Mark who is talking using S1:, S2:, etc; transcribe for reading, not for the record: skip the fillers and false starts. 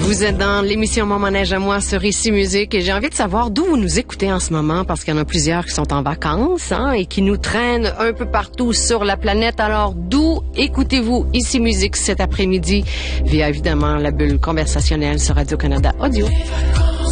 S1: Vous êtes dans l'émission Mon manège à moi sur Ici Musique et j'ai envie de savoir d'où vous nous écoutez en ce moment parce qu'il y en a plusieurs qui sont en vacances et qui nous traînent un peu partout sur la planète. Alors, d'où écoutez-vous Ici Musique cet après-midi via évidemment la bulle conversationnelle sur Radio-Canada Audio.